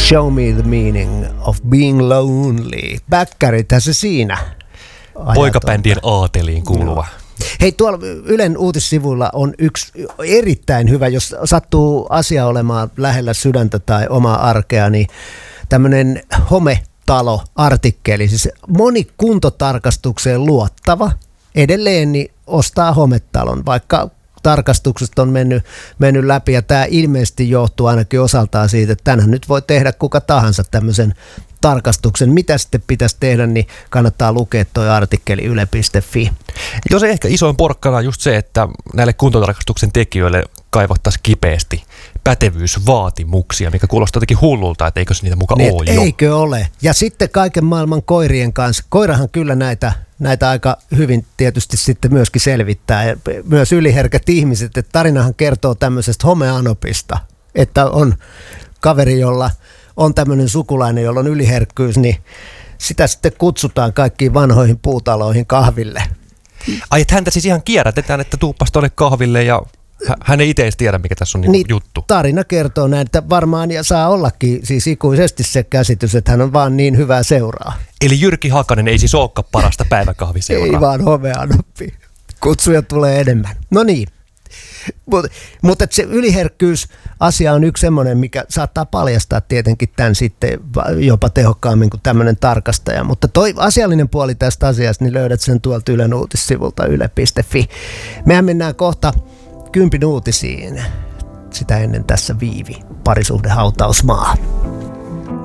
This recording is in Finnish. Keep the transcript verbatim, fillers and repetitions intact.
Show me the meaning of being lonely. Bäkkärithän se siinä. Poikabändien aateliin kuuluva. No. Hei, tuolla Ylen uutissivuilla on yksi erittäin hyvä, jos sattuu asia olemaan lähellä sydäntä tai omaa arkea, niin tämmöinen hometalo-artikkeli. Siis moni kuntotarkastukseen luottava edelleen niin ostaa hometalon, vaikka tarkastukset on mennyt, mennyt läpi, ja tämä ilmeisesti johtuu ainakin osaltaan siitä, että tänään nyt voi tehdä kuka tahansa tämmöisen tarkastuksen. Mitä sitten pitäisi tehdä, niin kannattaa lukea tuo artikkeli yle piste fi. Jos ehkä isoin porkkana on just se, että näille kuntotarkastuksen tekijöille kaivattaisiin kipeästi pätevyysvaatimuksia, mikä kuulostaa jotenkin hullulta, että eikö se niitä mukaan niin, ole jo. Eikö ole? Ja sitten kaiken maailman koirien kanssa. Koirahan kyllä näitä, näitä aika hyvin tietysti sitten myöskin selvittää. Ja myös yliherkät ihmiset, että tarinahan kertoo tämmöisestä homeanopista, että on kaveri, jolla on tämmöinen sukulainen, jolla on yliherkkyys, niin sitä sitten kutsutaan kaikkiin vanhoihin puutaloihin kahville. Ai, että häntä siis ihan kierrätetään, että tuuppas tuonne kahville ja hän ei itse edes tiedä, mikä tässä on niin niin, juttu. Tarina kertoo näin, että varmaan ja saa ollakin siis ikuisesti se käsitys, että hän on vaan niin hyvää seuraa. Eli Jyrki Hakanen ei siis olekaan parasta päiväkahviseuraa. Ei vaan homeanoppi. Kutsuja tulee enemmän. No niin. Mutta mut se yliherkkyys-asia on yksi semmoinen, mikä saattaa paljastaa tietenkin tämän sitten jopa tehokkaammin kuin tämmöinen tarkastaja. Mutta toi asiallinen puoli tästä asiasta, niin löydät sen tuolta Ylen uutissivulta yle piste fi. Mehän mennään kohta kympin uutisiin. Sitä ennen tässä Viivi, parisuhdehautausmaa.